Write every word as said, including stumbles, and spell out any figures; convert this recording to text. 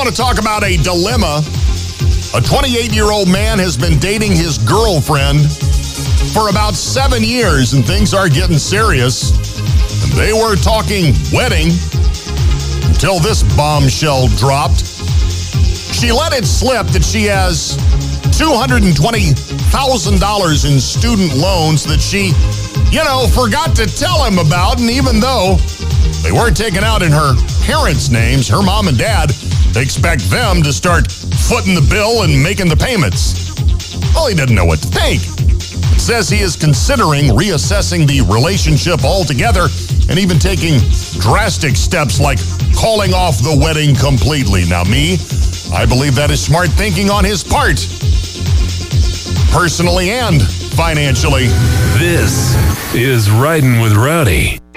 want to talk about a dilemma. A twenty-eight-year-old man has been dating his girlfriend for about seven years, and things are getting serious. And they were talking wedding until this bombshell dropped. She let it slip that she has two hundred twenty thousand dollars in student loans that she, you know, forgot to tell him about. And even though they weren't taken out in her parents' names, her mom and dad, they expect them to start footing the bill and making the payments. Well, he didn't know what to think. Says he is considering reassessing the relationship altogether and even taking drastic steps like calling off the wedding completely. Now, me, I believe that is smart thinking on his part, personally and financially. This is Riding with Rowdy.